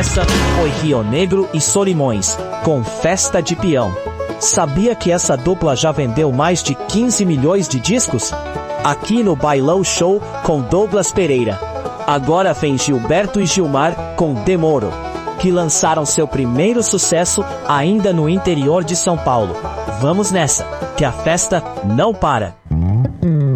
essa foi Rio Negro e Solimões, com Festa de Peão. Sabia que essa dupla já vendeu mais de 15 milhões de discos? Aqui no Bailão Show com Douglas Pereira. Agora vem Gilberto e Gilmar com Demoro, que lançaram seu primeiro sucesso ainda no interior de São Paulo. Vamos nessa, que a festa não para.